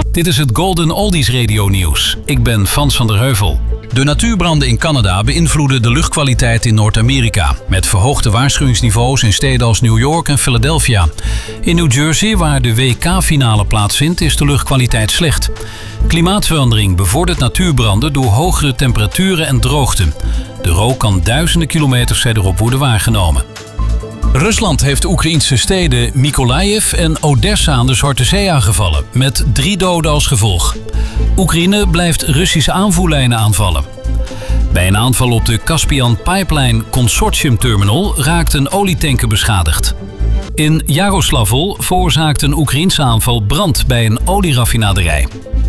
Dit is het Golden Oldies Radio Nieuws. Ik ben Frans van der Heuvel. De natuurbranden in Canada beïnvloeden de luchtkwaliteit in Noord-Amerika, met verhoogde waarschuwingsniveaus in steden als New York en Philadelphia. In New Jersey, waar de WK-finale plaatsvindt, is de luchtkwaliteit slecht. Klimaatverandering bevordert natuurbranden door hogere temperaturen en droogte. De rook kan duizenden kilometers verderop worden waargenomen. Rusland heeft de Oekraïnse steden Mykolaiv en Odessa aan de Zwarte Zee aangevallen, met 3 doden als gevolg. Oekraïne blijft Russische aanvoerlijnen aanvallen. Bij een aanval op de Caspian Pipeline Consortium Terminal raakt een olietanker beschadigd. In Jaroslavl veroorzaakt een Oekraïense aanval brand bij een olieraffinaderij.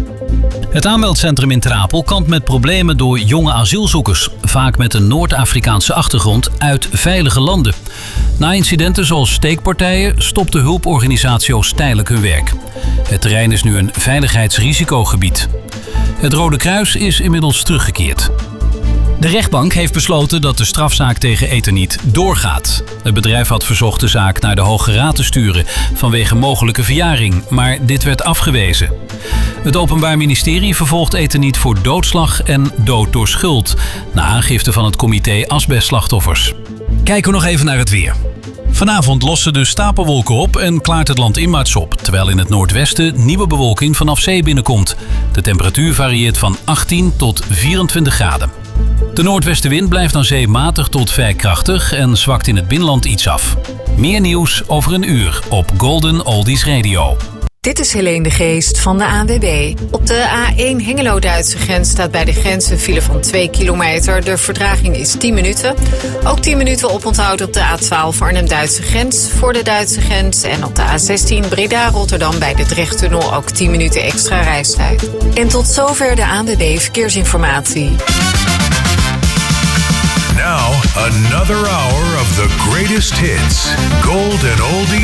Het aanmeldcentrum in Ter Apel kampt met problemen door jonge asielzoekers, vaak met een Noord-Afrikaanse achtergrond uit veilige landen. Na incidenten zoals steekpartijen stopt de hulporganisatie Oost tijdelijk hun werk. Het terrein is nu een veiligheidsrisicogebied. Het Rode Kruis is inmiddels teruggekeerd. De rechtbank heeft besloten dat de strafzaak tegen Eternit doorgaat. Het bedrijf had verzocht de zaak naar de Hoge Raad te sturen vanwege mogelijke verjaring, maar dit werd afgewezen. Het Openbaar Ministerie vervolgt Eternit voor doodslag en dood door schuld, na aangifte van het comité asbestslachtoffers. Kijken we nog even naar het weer. Vanavond lossen de stapelwolken op en klaart het land inwaarts op, terwijl in het noordwesten nieuwe bewolking vanaf zee binnenkomt. De temperatuur varieert van 18 tot 24 graden. De noordwestenwind blijft aan zee matig tot vrij krachtig en zwakt in het binnenland iets af. Meer nieuws over een uur op Golden Oldies Radio. Dit is Helene de Geest van de ANWB. Op de A1 Hengelo-Duitse grens staat bij de grens een file van 2 kilometer. De vertraging is 10 minuten. Ook 10 minuten oponthoud op de A12 Arnhem-Duitse grens voor de Duitse grens. En op de A16 Breda-Rotterdam bij de Drechttunnel ook 10 minuten extra reistijd. En tot zover de ANWB Verkeersinformatie. Now, another hour of the greatest hits. Golden Oldies.